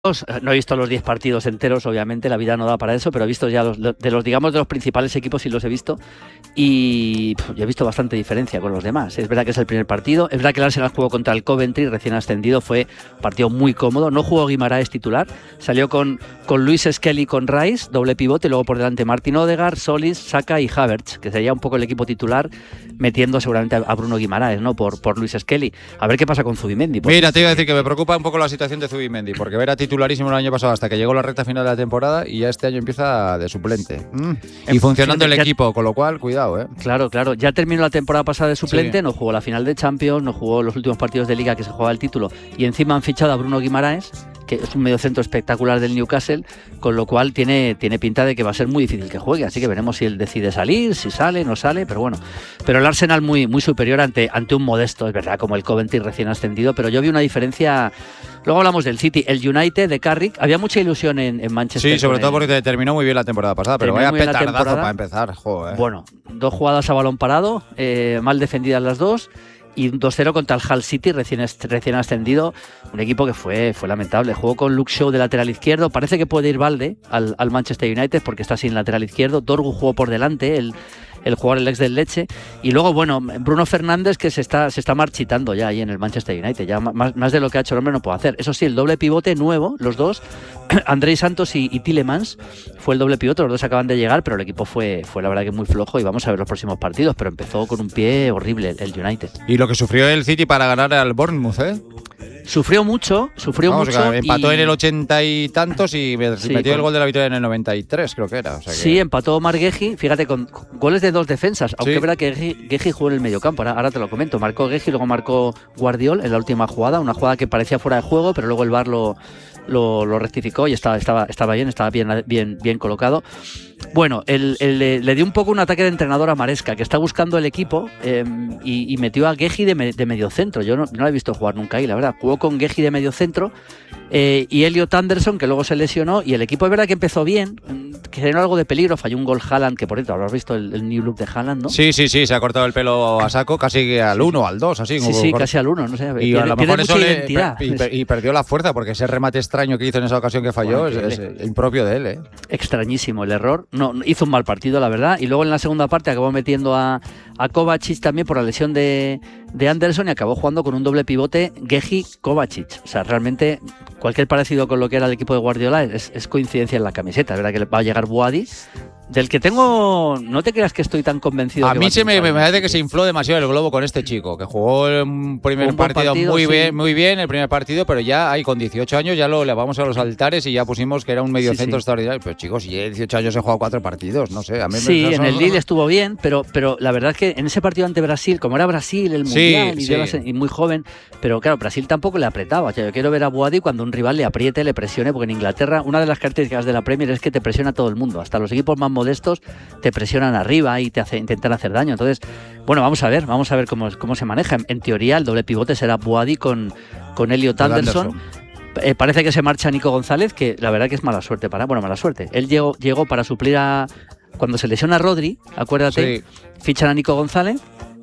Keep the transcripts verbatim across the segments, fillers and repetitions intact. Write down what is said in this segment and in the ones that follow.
No he visto los diez partidos enteros, obviamente, la vida no da para eso, pero he visto ya los, de los, digamos, de los principales equipos, sí los he visto, y pff, yo he visto bastante diferencia con los demás. Es verdad que es el primer partido, es verdad que el Arsenal jugó contra el Coventry, recién ascendido, fue un partido muy cómodo, no jugó Guimaraes titular, salió con, con Luis Skelly con Rice, doble pivote, luego por delante Martin Odegaard, Solis, Saka y Havertz, que sería un poco el equipo titular, metiendo seguramente a Bruno Guimaraes, ¿no? Por, por Luis Skelly. A ver qué pasa con Zubimendi. Mira, te iba a decir que me preocupa un poco la situación de Zubimendi, porque era titularísimo el año pasado hasta que llegó la recta final de la temporada y ya este año empieza de suplente. Mm. Y funcionando el equipo, con lo cual, cuidado, ¿eh? Claro, claro. Ya terminó la temporada pasada de suplente, sí. No jugó la final de Champions, no jugó los últimos partidos de Liga que se jugaba el título, y encima han fichado a Bruno Guimaraes, que es un mediocentro espectacular del Newcastle, con lo cual tiene, tiene pinta de que va a ser muy difícil que juegue, así que veremos si él decide salir, si sale, no sale, pero bueno. Pero el Arsenal muy, muy superior ante, ante un modesto, es verdad, como el Coventry recién ascendido, pero yo vi una diferencia. Luego hablamos del City, el United de Carrick, había mucha ilusión en, en Manchester. Sí, sobre todo porque terminó muy bien la temporada pasada, pero vaya petardazo para empezar. Joder. Bueno, dos jugadas a balón parado, eh, mal defendidas las dos, y un dos cero contra el Hull City, recién, recién ascendido, un equipo que fue, fue lamentable. Jugó con Luke Shaw de lateral izquierdo, parece que puede ir Valde al, al Manchester United porque está sin lateral izquierdo. Dorgu jugó por delante, el, el jugador, el ex del Leche, y luego, bueno, Bruno Fernández, que se está, se está marchitando ya ahí en el Manchester United, ya más, más de lo que ha hecho el hombre no puede hacer. Eso sí, el doble pivote nuevo, los dos, Andrei Santos y, y Tielemans, fue el doble pivote, los dos acaban de llegar, pero el equipo fue, fue la verdad que muy flojo, y vamos a ver los próximos partidos, pero empezó con un pie horrible el United. Y lo que sufrió el City para ganar al Bournemouth, ¿eh? Sufrió mucho, sufrió Vamos, mucho. Empató y... en el ochenta y tantos y sí, metió con... el gol de la victoria en el noventa y tres, creo que era. O sea que... Sí, empató Omar Guehi, fíjate, con goles de dos defensas, aunque sí. Es verdad que Guehi jugó en el mediocampo, ahora, ahora te lo comento. Marcó Guehi, luego marcó Guardiol en la última jugada, una jugada que parecía fuera de juego, pero luego el V A R lo, lo, lo rectificó y estaba, estaba, estaba bien, estaba bien, bien, bien colocado. Bueno, el, el, el, le dio un poco un ataque de entrenador a Maresca, que está buscando el equipo, eh, y, y metió a Guehi de, me, de mediocentro. Yo no, no lo he visto jugar nunca ahí, la verdad. Jugó con Guehi de mediocentro eh, y Elliot Anderson, que luego se lesionó, y el equipo es verdad que empezó bien, que generó algo de peligro. Falló un gol Haaland, que por cierto, habrás visto el, el new look de Haaland, ¿no? Sí, sí, sí, se ha cortado el pelo a saco, casi al uno, al dos, así. Sí, sí, casi al uno, no sé. Y tiene, a lo mejor eso le, y, y perdió la fuerza, porque ese remate extraño que hizo en esa ocasión que falló, bueno, es, es impropio de él, ¿eh? Extrañísimo el error. No, hizo un mal partido, la verdad, y luego en la segunda parte acabó metiendo a, a Kovacic también por la lesión de, de Anderson, y acabó jugando con un doble pivote Guehi-Kovacic. O sea, realmente cualquier parecido con lo que era el equipo de Guardiola es, es coincidencia en la camiseta. Es verdad que va a llegar Boadi, del que tengo, no te creas que estoy tan convencido. A mí se me, me parece que se infló demasiado el globo con este chico, que jugó el primer un partido, partido muy sí. bien, muy bien el primer partido, pero ya hay con dieciocho años ya lo levamos a los altares y ya pusimos que era un mediocentro sí, sí. extraordinario. Pero chicos, si dieciocho años he jugado cuatro partidos, no sé. A mí sí, me en el Lille estuvo bien, pero, pero la verdad es que en ese partido ante Brasil, como era Brasil, el mundial, sí, y, sí. y muy joven, pero claro, Brasil tampoco le apretaba. O sea, yo quiero ver a Boadi cuando un rival le apriete, le presione, porque en Inglaterra una de las características de la Premier es que te presiona todo el mundo, hasta los equipos más modestos te presionan arriba y te hace, intentan hacer daño. Entonces, bueno, vamos a ver, vamos a ver cómo, cómo se maneja. En, en teoría, el doble pivote será Boadi con, con Elliot Anderson. Anderson. Eh, parece que se marcha Nico González, que la verdad que es mala suerte para, bueno, mala suerte. Él llegó, llegó para suplir a, cuando se lesiona a Rodri, acuérdate, sí. fichan a Nico González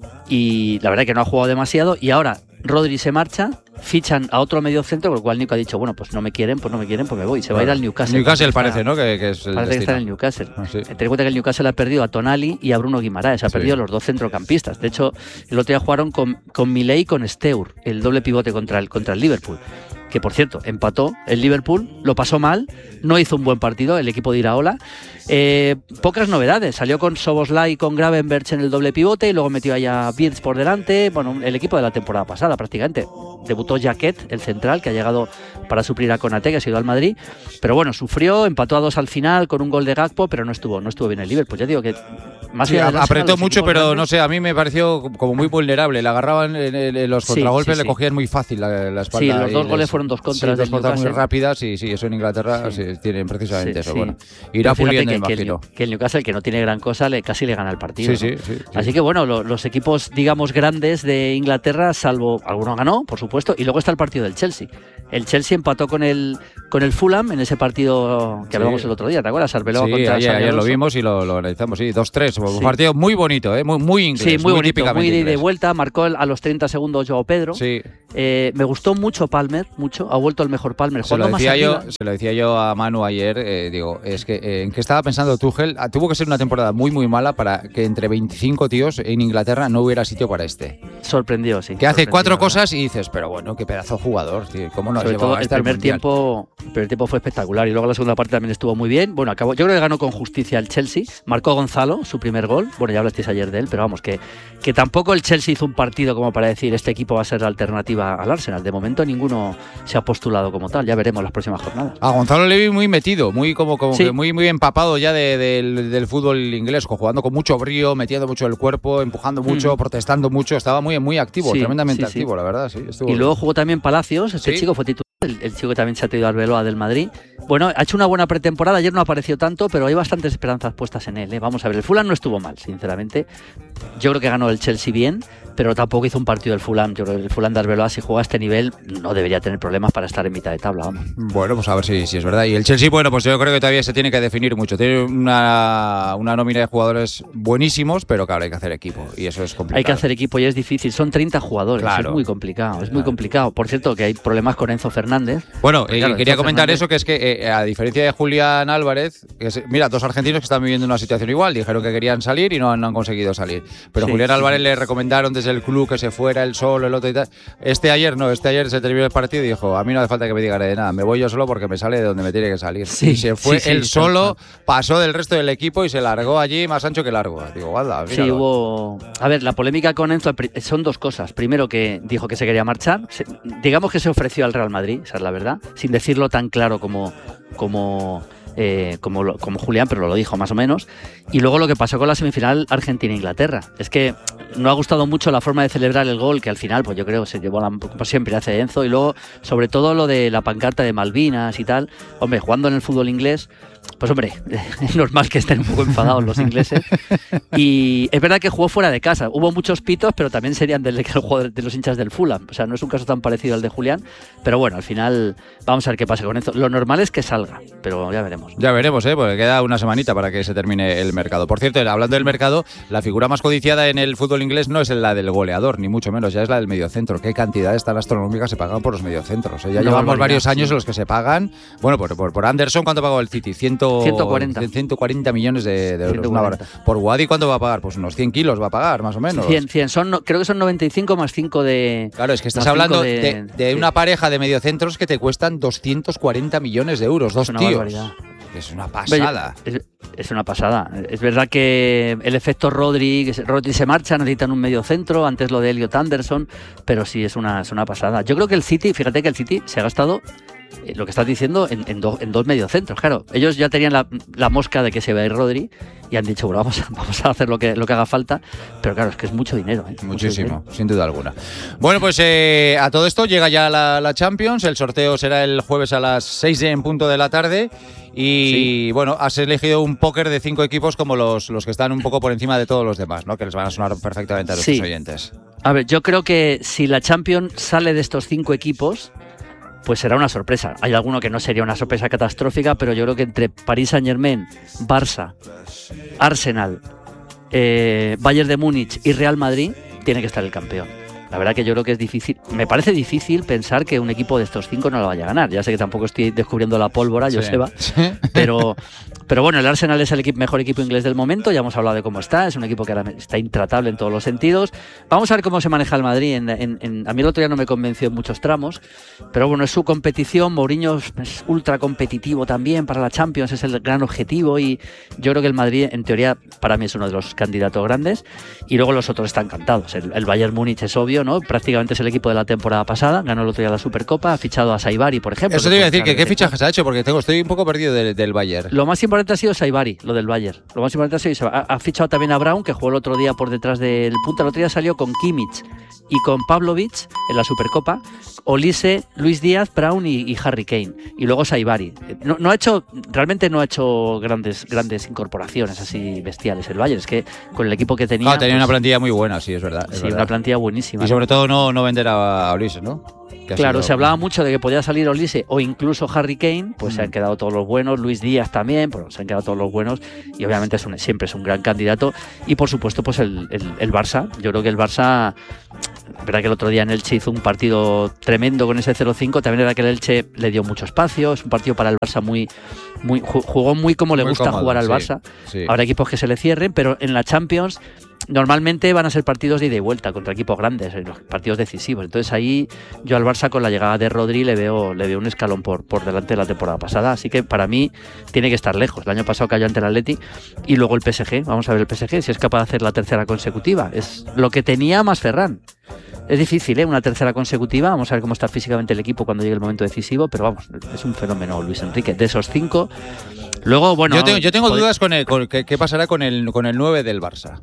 y la verdad que no ha jugado demasiado, y ahora Rodri se marcha, fichan a otro medio centro, con lo cual Nico ha dicho, bueno, pues no me quieren, pues no me quieren, pues me voy. Se va bueno, a ir al Newcastle. Newcastle parece, ¿no? Que, que es el parece destino. que está en el Newcastle. Ah, sí. Ten en cuenta que el Newcastle ha perdido a Tonali y a Bruno Guimaraes, ha sí. perdido a los dos centrocampistas. De hecho, el otro día jugaron con, con Milei y con Steur, el doble pivote contra el, contra el Liverpool. Que por cierto, empató el Liverpool, lo pasó mal, no hizo un buen partido el equipo de Iraola. Eh, pocas novedades, salió con Szoboszlai y con Gravenberch en el doble pivote, y luego metió allá Wirtz por delante. Bueno, el equipo de la temporada pasada prácticamente. Debutó Jaquet, el central, que ha llegado para suplir a Konaté, que ha sido al Madrid, pero bueno, sufrió, empató a dos al final con un gol de Gakpo, pero no estuvo, no estuvo bien el Liverpool. Ya digo que más sí, apretó mucho, pero grandes, no sé, a mí me pareció como muy vulnerable. Le agarraban en, en, en los contragolpes, sí, sí, sí. le cogían muy fácil la, la espalda. Sí, los dos goles les, fueron dos contras. Sí, dos contras muy rápidas, y sí, eso en Inglaterra sí. Sí, tienen precisamente sí, eso. Sí. Bueno, irá pero puliendo, que, imagino. Que el, que el Newcastle, que no tiene gran cosa, le, casi le gana el partido. Sí, ¿no? sí, sí, Así sí. que bueno, lo, los equipos, digamos, grandes de Inglaterra, salvo alguno ganó, por supuesto, y luego está el partido del Chelsea. El Chelsea empató con el con el Fulham en ese partido que sí. hablamos el otro día, ¿te acuerdas? Arbeloa sí, contra ayer, ayer lo vimos y lo, lo analizamos, sí, dos tres. Un sí. partido muy bonito, ¿eh? muy, muy inglés. Sí, muy, muy bonito, muy de, inglés. de vuelta. Marcó a los treinta segundos Joao Pedro. Sí. Eh, me gustó mucho Palmer, mucho. Ha vuelto el mejor Palmer. Se lo, decía yo, se lo decía yo a Manu ayer. Eh, digo, es que eh, en qué estaba pensando Tuchel. Ah, tuvo que ser una temporada muy, muy mala para que entre veinticinco tíos en Inglaterra no hubiera sitio para este. Sorprendió, sí. Que hace cuatro ¿verdad? cosas y dices, pero bueno, qué pedazo de jugador, tío. ¿Cómo no? Sobre todo el primer tiempo, el primer tiempo fue espectacular y luego la segunda parte también estuvo muy bien. Bueno, acabó. Yo creo que ganó con justicia el Chelsea. Marcó Gonzalo su primer gol. Bueno, ya hablasteis ayer de él, pero vamos, que, que tampoco el Chelsea hizo un partido como para decir este equipo va a ser la alternativa al Arsenal. De momento ninguno se ha postulado como tal. Ya veremos las próximas jornadas. A Gonzalo le vi muy metido, muy como, como sí. que muy, muy empapado ya de, de, del, del fútbol inglés, jugando con mucho brío, metiendo mucho el cuerpo, empujando mucho, mm. protestando mucho. Estaba muy, muy activo, sí, tremendamente sí, activo, sí. la verdad. Sí, estuvo y bien. Luego jugó también Palacios. Este ¿Sí? chico fue titular. El, el chico que también se ha traído al Arbeloa del Madrid. Bueno, ha hecho una buena pretemporada. Ayer no apareció tanto, pero hay bastantes esperanzas puestas en él. ¿eh? Vamos a ver, el Fulham no estuvo mal, sinceramente. Yo creo que ganó el Chelsea bien, pero tampoco hizo un partido del Fulham. Yo creo que el Fulham de Arbeloa, si juega a este nivel, no debería tener problemas para estar en mitad de tabla. Vamos. Bueno, pues a ver si, si es verdad. Y el Chelsea, bueno, pues yo creo que todavía se tiene que definir mucho. Tiene una, una nómina de jugadores buenísimos, pero claro, hay que hacer equipo. Y eso es complicado. Hay que hacer equipo y es difícil. Son treinta jugadores. Claro. Es muy complicado. Es claro. muy complicado. Por cierto, que hay problemas con Enzo Fernández. Bueno, eh, claro, quería Enzo comentar Fernández. eso, que es que eh, a diferencia de Julián Álvarez, que es, mira, dos argentinos que están viviendo una situación igual. Dijeron que querían salir y no, no han conseguido salir. Pero sí, Julián sí. Álvarez le recomendaron desde el club que se fuera él solo, el otro y tal. Este ayer no, este ayer se terminó el partido y dijo, a mí no hace falta que me digan de nada, me voy yo solo porque me sale de donde me tiene que salir. Sí, y se fue sí, él sí, solo, sí. pasó del resto del equipo y se largó allí más ancho que largo. Digo, guarda, míralo. Sí, hubo... A ver, la polémica con Enzo son dos cosas. Primero, que dijo que se quería marchar. Se... Digamos que se ofreció al Real Madrid, esa es la verdad, sin decirlo tan claro como... como... Eh, como, lo, como Julián, pero lo dijo más o menos. Y luego lo que pasó con la semifinal Argentina-Inglaterra. Es que no ha gustado mucho la forma de celebrar el gol, que al final, pues yo creo se llevó la, como siempre hace Enzo. Y luego, sobre todo, lo de la pancarta de Malvinas y tal. Hombre, jugando en el fútbol inglés, pues hombre, es normal que estén un poco enfadados los ingleses. Y es verdad que jugó fuera de casa. Hubo muchos pitos, pero también serían del, de los hinchas del Fulham. O sea, no es un caso tan parecido al de Julián. Pero bueno, al final vamos a ver qué pasa con Enzo. Lo normal es que salga, pero ya veremos. Ya veremos, ¿eh? Porque queda una semanita para que se termine el mercado. Por cierto, hablando del mercado, la figura más codiciada en el fútbol inglés no es la del goleador, ni mucho menos, ya es la del mediocentro. ¿Qué cantidades tan astronómicas se pagan por los mediocentros? ¿eh? Ya no, llevamos varios años sí. en los que se pagan. Bueno, por, por, por Anderson, ¿cuánto pagó el City? ciento cuarenta. ciento cuarenta millones de, de euros. ciento cuarenta. Por Wadi, ¿cuánto va a pagar? Pues unos cien kilos va a pagar, más o menos. cien, cien. Son, creo que son noventa y cinco más cinco de... Claro, es que estás hablando de, de, de sí. una pareja de mediocentros que te cuestan doscientos cuarenta millones de euros, dos tíos. Barbaridad. Es una pasada. Es, es una pasada. Es verdad que el efecto Rodri, Rodri se marcha, necesitan un medio centro, antes lo de Elliot Anderson, pero sí, es una, es una pasada. Yo creo que el City, fíjate que el City se ha gastado eh, lo que estás diciendo en, en, do, en dos mediocentros. Claro, ellos ya tenían la, la mosca de que se va a ir Rodri y han dicho, bueno, vamos a, vamos a hacer lo que, lo que haga falta, pero claro, es que es mucho dinero. ¿eh? Muchísimo, mucho dinero. Sin duda alguna. Bueno, pues eh, a todo esto llega ya la, la Champions, el sorteo será el jueves a las seis en punto de la tarde. Y sí. bueno, has elegido un póker de cinco equipos como los, los que están un poco por encima de todos los demás, ¿no? Que les van a sonar perfectamente a nuestros sí. oyentes. A ver, yo creo que si la Champions sale de estos cinco equipos, pues será una sorpresa. Hay alguno que no sería una sorpresa catastrófica, pero yo creo que entre Paris Saint-Germain, Barça, Arsenal, eh, Bayern de Múnich y Real Madrid, tiene que estar el campeón. La verdad que yo creo que es difícil, me parece difícil pensar que un equipo de estos cinco no lo vaya a ganar. Ya sé que tampoco estoy descubriendo la pólvora, sí. Joseba, sí. pero, pero bueno, el Arsenal es el equipo, mejor equipo inglés del momento, ya hemos hablado de cómo está, es un equipo que ahora está intratable en todos los sentidos. Vamos a ver cómo se maneja el Madrid. En, en, en, a mí el otro día no me convenció en muchos tramos, pero bueno, es su competición, Mourinho es ultra competitivo también para la Champions, es el gran objetivo y yo creo que el Madrid, en teoría, para mí es uno de los candidatos grandes y luego los otros están cantados. El, el Bayern Múnich es obvio, ¿no? Prácticamente es el equipo de la temporada pasada, ganó el otro día la Supercopa, ha fichado a Saibari, por ejemplo. Eso te iba a decir, que ¿qué fichajes ha hecho? Porque tengo, estoy un poco perdido del, del Bayern. Lo más importante ha sido Saibari, lo del Bayern. Lo más importante ha sido, ha, ha fichado también a Brown, que jugó el otro día por detrás del punta. El otro día salió con Kimmich y con Pavlovic en la Supercopa, Olise, Luis Díaz, Brown y, y Harry Kane. Y luego Saibari. No, no ha hecho, realmente no ha hecho grandes, grandes incorporaciones así bestiales el Bayern. Es que con el equipo que tenía... Ah, tenía pues, una plantilla muy buena, sí, es verdad. Es sí, verdad. Una plantilla buenísima. Y sobre todo no, no vender a, a Olise, ¿no? Claro, se hablaba mucho de que podía salir Olise o incluso Harry Kane, pues mm. se han quedado todos los buenos, Luis Díaz también, pues se han quedado todos los buenos y obviamente es un, siempre es un gran candidato y por supuesto pues el, el, el Barça, yo creo que el Barça es verdad que el otro día en Elche hizo un partido tremendo con ese cero cinco, también era que el Elche le dio mucho espacio, es un partido para el Barça muy, muy jugó muy como le muy gusta cómodo, jugar al sí, Barça. Sí. Habrá equipos que se le cierren, pero en la Champions normalmente van a ser partidos de ida y vuelta contra equipos grandes, los partidos decisivos. Entonces ahí yo al Barça con la llegada de Rodri le veo, le veo un escalón por, por delante de la temporada pasada. Así que para mí tiene que estar lejos. El año pasado cayó ante el Atleti y luego el P S G. Vamos a ver el P S G si es capaz de hacer la tercera consecutiva. Es lo que tenía más Ferran. Es difícil, ¿eh? Una tercera consecutiva. Vamos a ver cómo está físicamente el equipo cuando llegue el momento decisivo. Pero vamos, es un fenómeno Luis Enrique. De esos cinco, luego, bueno... Yo tengo, yo tengo pod- dudas con el, con, ¿qué, qué pasará con el, con el nueve del Barça?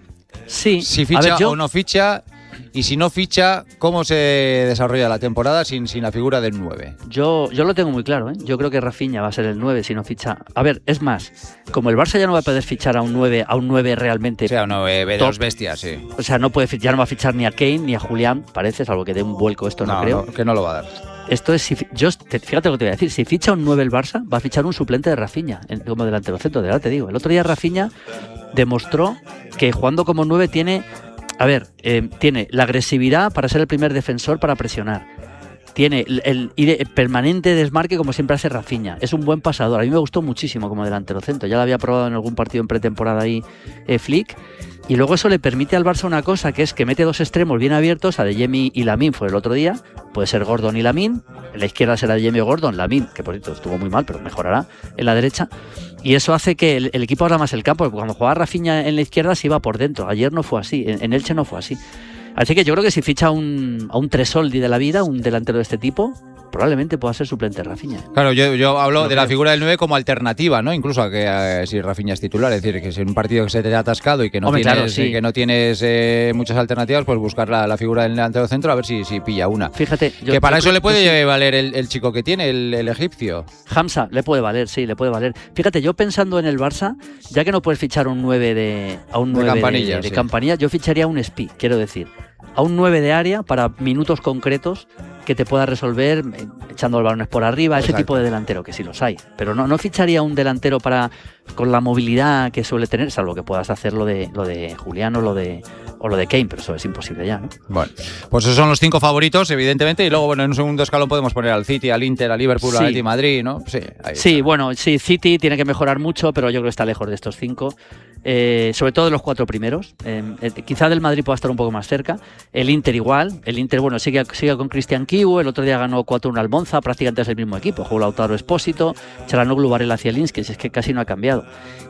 Sí. Si ficha ver, yo... o no ficha, y si no ficha, ¿cómo se desarrolla la temporada sin, sin la figura del nueve? Yo, yo lo tengo muy claro, ¿eh? Yo creo que Rafinha va a ser el nueve si no ficha. A ver, es más, como el Barça ya no va a poder fichar a un nueve, a un nueve realmente. O sea, un nueve de dos bestias, sí. O sea, no puede, ya no va a fichar ni a Kane ni a Julián, parece, salvo que dé un vuelco esto, no, no creo. No, que no lo va a dar. Esto es, si, yo, fíjate lo que te voy a decir, si ficha un nueve el Barça, va a fichar un suplente de Rafinha en, como delantero centro, de verdad te digo. El otro día Rafinha demostró que jugando como nueve tiene, a ver, eh, tiene la agresividad para ser el primer defensor para presionar. Tiene el, el, el permanente desmarque como siempre hace Rafinha. Es un buen pasador. A mí me gustó muchísimo como delantero centro. Ya lo había probado en algún partido en pretemporada ahí eh, Flick. Y luego eso le permite al Barça una cosa, que es que mete dos extremos bien abiertos, a Adeyemi y Lamine fue el otro día. Puede ser Gordon y Lamine. En la izquierda será Adeyemi o Gordon. Lamine, que por cierto estuvo muy mal, pero mejorará en la derecha. Y eso hace que el, el equipo abra más el campo. Porque cuando jugaba Rafinha en la izquierda se iba por dentro. Ayer no fue así. En, en Elche no fue así. Así que yo creo que si ficha un, a un Tresoldi de la vida, un delantero de este tipo, probablemente pueda ser suplente Rafinha. Claro, yo, yo hablo de la figura del nueve como alternativa, ¿no? Incluso a que eh, si Rafinha es titular, es decir, que si en un partido que se te ha atascado y que no Hombre, tienes, claro, sí. que no tienes eh, muchas alternativas, pues buscar la, la figura del delantero centro a ver si, si pilla una. Fíjate, yo, que para yo, eso yo, le puede yo, valer el, el chico que tiene, el, el egipcio. Hamza, le puede valer, sí, le puede valer. Fíjate, yo pensando en el Barça, ya que no puedes fichar un nueve de a un nueve de campanilla, de, de sí. campanilla, yo ficharía un Spi, quiero decir. A un nueve de área para minutos concretos que te pueda resolver echando los balones por arriba, Exacto. ese tipo de delantero, que sí los hay. Pero no, no ficharía un delantero para con la movilidad que suele tener, salvo que puedas hacer lo de, lo de Julián o lo de, o lo de Kane, pero eso es imposible ya, ¿no? Bueno, pues esos son los cinco favoritos, evidentemente, y luego, bueno, en un segundo escalón podemos poner al City, al Inter, al Liverpool, sí. al Atleti Madrid, ¿no? Sí, ahí sí está. Bueno, sí, City tiene que mejorar mucho, pero yo creo que está lejos de estos cinco. Eh, sobre todo de los cuatro primeros. Eh, eh, quizá del Madrid pueda estar un poco más cerca. El Inter igual. El Inter, bueno, sigue, sigue con Cristian Kiwu. El otro día ganó cuatro uno al Monza, prácticamente es el mismo equipo. Jugó Lautaro Espósito, Çalhanoğlu, Varela, Zielinski, es que casi no ha cambiado.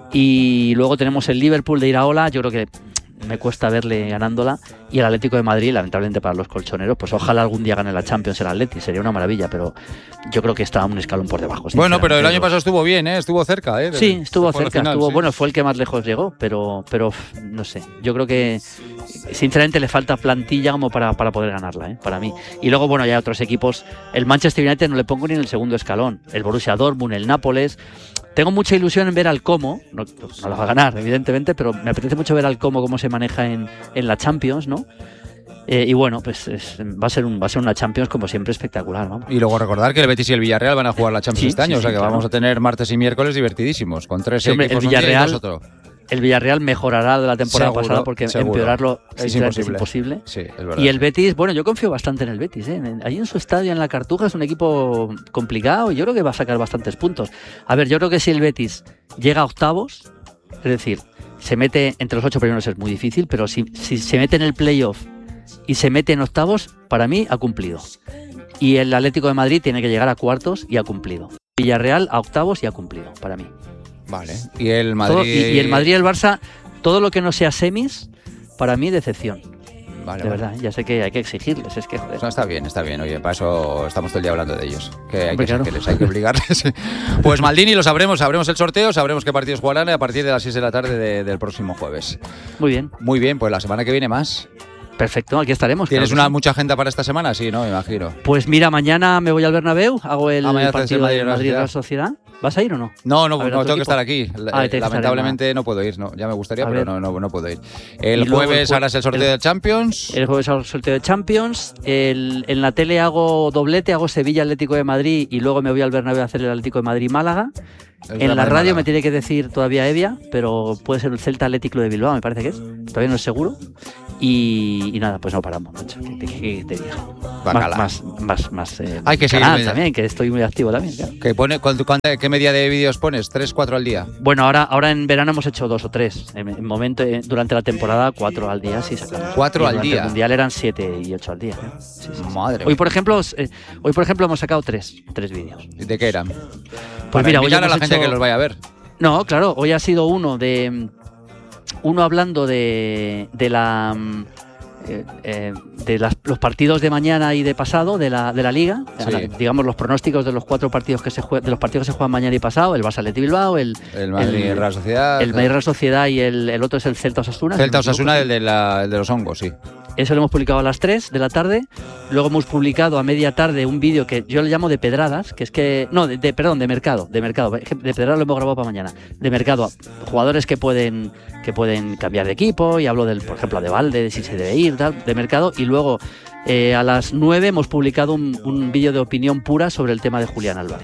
Y luego tenemos el Liverpool de Iraola. Yo creo que me cuesta verle ganándola. Y el Atlético de Madrid, lamentablemente para los colchoneros, pues ojalá algún día gane la Champions el Atleti, sería una maravilla, pero yo creo que está un escalón por debajo. Bueno, pero el año pasado estuvo bien, ¿eh? Estuvo cerca, ¿eh? Sí, estuvo cerca, final, estuvo, sí. Bueno, fue el que más lejos llegó, pero, pero no sé, yo creo que sinceramente le falta plantilla como para, para poder ganarla, ¿eh? Para mí. Y luego, bueno, ya hay otros equipos, el Manchester United no le pongo ni en el segundo escalón, el Borussia Dortmund, el Nápoles. Tengo mucha ilusión en ver al Como, no, no lo va a ganar, evidentemente, pero me apetece mucho ver al Como cómo se maneja en, en la Champions, ¿no? Eh, y bueno, pues es, va a ser un, va a ser una Champions como siempre espectacular, vamos. Y luego recordar que el Betis y el Villarreal van a jugar la Champions sí, este año, sí, o sea que sí, claro. Vamos a tener martes y miércoles divertidísimos, con tres sí, hombre, equipos el Villarreal, un día y dos otro. El Villarreal mejorará de la temporada seguro, pasada porque seguro. empeorarlo es imposible. Es imposible. Sí, es verdad, y el sí. Betis, bueno, yo confío bastante en el Betis, ¿eh? Ahí en su estadio, en la Cartuja, es un equipo complicado y yo creo que va a sacar bastantes puntos. A ver, yo creo que si el Betis llega a octavos, es decir, se mete entre los ocho primeros es muy difícil, pero si, si se mete en el playoff y se mete en octavos, para mí ha cumplido. Y el Atlético de Madrid tiene que llegar a cuartos y ha cumplido. Villarreal a octavos y ha cumplido, para mí. Vale. Y el Madrid. Todo, y, y el Madrid y el Barça, todo lo que no sea semis, para mí decepción. Vale, de vale. verdad, ya sé que hay que exigirles, es que joder. No, está bien, está bien. Oye, para eso estamos todo el día hablando de ellos. Que hay Hombre, que claro. exigirles, hay que obligarles. Pues Maldini, lo sabremos, sabremos el sorteo, sabremos qué partidos jugarán a partir de las seis de la tarde de, del próximo jueves. Muy bien. Muy bien, pues la semana que viene más. Perfecto, aquí estaremos. ¿Tienes claro una sí. mucha agenda para esta semana? Sí, ¿no? Me imagino. Pues mira, mañana me voy al Bernabéu, hago el ah, partido de Madrid Real Sociedad. ¿Vas a ir o no? No, no, no tengo equipo? que estar aquí. Ah, eh, lamentablemente no puedo ir, no. Ya me gustaría, a pero no, no, no puedo ir. El jueves el harás el sorteo el, de Champions. El jueves hago el sorteo de Champions. El, en la tele hago doblete, hago Sevilla Atlético de Madrid y luego me voy al Bernabéu a hacer el Atlético de Madrid-Málaga. En la radio me tiene que decir todavía Evia, pero puede ser el Celta Atlético de Bilbao, me parece que es. Todavía no es seguro. Y, y nada, pues no paramos, macho. ¿Qué te, te digo? Bacala. Más, más, más, más eh, Hay que seguir también, que estoy muy activo también. Claro. ¿Qué, pone, cuánto, cuánto, ¿Qué media de vídeos pones? ¿Tres, cuatro al día? Bueno, ahora, ahora en verano hemos hecho dos o tres. En, en momento, eh, durante la temporada, cuatro al día, sí sacamos. ¿Cuatro al día? El mundial eran siete y ocho al día. ¿eh? Sí, sí, sí. Madre. Hoy, por ejemplo, eh, hoy, por ejemplo, hemos sacado tres, tres vídeos. ¿De qué eran? Pues Para mira, hoy invitar a la hecho... gente que los vaya a ver. No, claro, hoy ha sido uno de uno hablando de, de la eh, eh, de las, los partidos de mañana y de pasado de la, de la Liga, sí. la, digamos los pronósticos de los cuatro partidos que se juegan, de los partidos que se juegan mañana y pasado, el Barça Athletic Bilbao, el el Madrid el, Real Sociedad, el Madrid Real Sociedad y el, el otro es el Celta Osasuna. Celta Osasuna, el de la, el de los hongos, sí. Eso lo hemos publicado a las tres de la tarde. Luego hemos publicado a media tarde un vídeo que yo le llamo de pedradas, que es que... No, de, de perdón, de mercado. De mercado. De pedradas lo hemos grabado para mañana. De mercado. Jugadores que pueden que pueden cambiar de equipo. Y hablo, del, por ejemplo, de Valde, de si se debe ir, tal, de mercado. Y luego eh, a las nueve hemos publicado un, un vídeo de opinión pura sobre el tema de Julián Álvarez.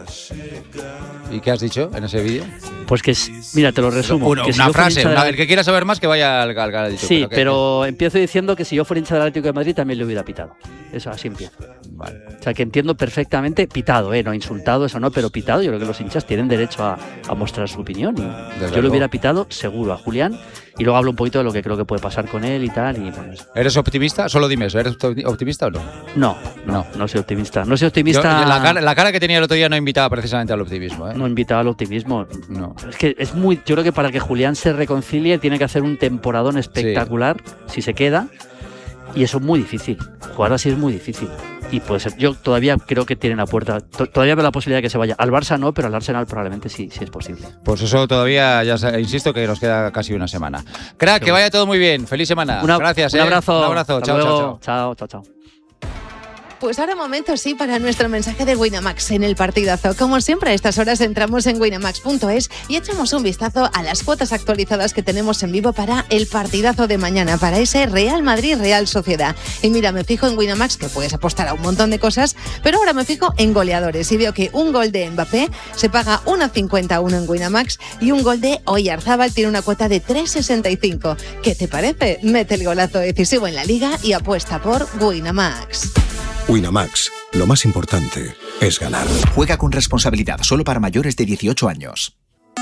¿Y qué has dicho en ese vídeo? Pues que, mira, te lo resumo. Una, que una si frase, la... el que quiera saber más que vaya al canal. Sí, pero, pero empiezo diciendo que si yo fuera hincha del Atlético de Madrid también le hubiera pitado. Eso, así empiezo. Vale. O sea, que entiendo perfectamente, pitado, ¿eh? No insultado, eso no, pero pitado. Yo creo que los hinchas tienen derecho a, a mostrar su opinión. Y yo luego le hubiera pitado seguro a Julián. Y luego hablo un poquito de lo que creo que puede pasar con él y tal. Y bueno, ¿eres optimista? Solo dime eso, ¿eres optimista o no? No, no, no, no soy optimista. No soy optimista. Yo, la, cara, la cara que tenía el otro día no invitaba precisamente al optimismo, ¿eh? No invitaba al optimismo. No. Es que es muy. Yo creo que para que Julián se reconcilie tiene que hacer un temporadón espectacular, sí. Si se queda. Y eso es muy difícil. Jugar así es muy difícil. Y puede ser. Yo todavía creo que tiene la puerta. Todavía veo la posibilidad de que se vaya. Al Barça no, pero al Arsenal probablemente sí, sí es posible. Pues eso todavía, ya insisto, que nos queda casi una semana. Crack, sí. Que vaya todo muy bien. Feliz semana. Una, Gracias. Un eh. abrazo. Un abrazo. Chao, chao, chao. Chao, chao, chao. Pues ahora momento sí para nuestro mensaje de Winamax en el partidazo. Como siempre a estas horas entramos en winamax punto es y echamos un vistazo a las cuotas actualizadas que tenemos en vivo para el partidazo de mañana, para ese Real Madrid-Real Sociedad. Y mira, me fijo en Winamax, que puedes apostar a un montón de cosas, pero ahora me fijo en goleadores y veo que un gol de Mbappé se paga uno cincuenta y uno en Winamax y un gol de Oyarzábal tiene una cuota de tres sesenta y cinco. ¿Qué te parece? Mete el golazo decisivo en la Liga y apuesta por Winamax. Winamax, lo más importante es ganar. Juega con responsabilidad, solo para mayores de dieciocho años.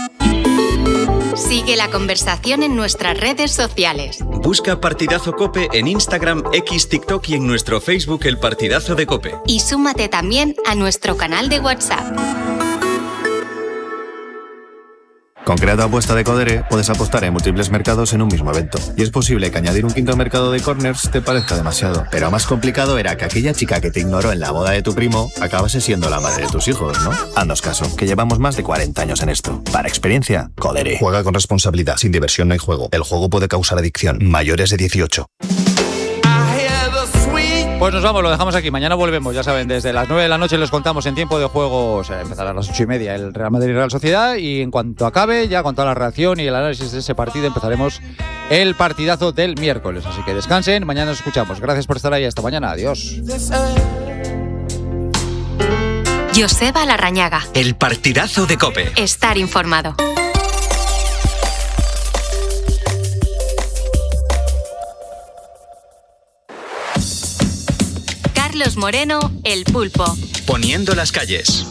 Sigue la conversación en nuestras redes sociales. Busca Partidazo COPE en Instagram, X, TikTok y en nuestro Facebook El Partidazo de COPE. Y súmate también a nuestro canal de WhatsApp. Con Creato Apuesta de Codere puedes apostar en múltiples mercados en un mismo evento. Y es posible que añadir un quinto mercado de corners te parezca demasiado. Pero más complicado era que aquella chica que te ignoró en la boda de tu primo acabase siendo la madre de tus hijos, ¿no? Haznos caso, que llevamos más de cuarenta años en esto. Para experiencia, Codere. Juega con responsabilidad, sin diversión no hay juego. El juego puede causar adicción. Mayores de dieciocho. Pues nos vamos, lo dejamos aquí. Mañana volvemos, ya saben, desde las nueve de la noche les contamos en tiempo de juego. O sea, empezará a las ocho y media el Real Madrid y Real Sociedad. Y en cuanto acabe, ya con toda la reacción y el análisis de ese partido, empezaremos el partidazo del miércoles. Así que descansen, mañana nos escuchamos. Gracias por estar ahí, hasta mañana, adiós. Joseba Larrañaga. El partidazo de COPE. Estar informado. Carlos Moreno, El Pulpo. Poniendo las calles.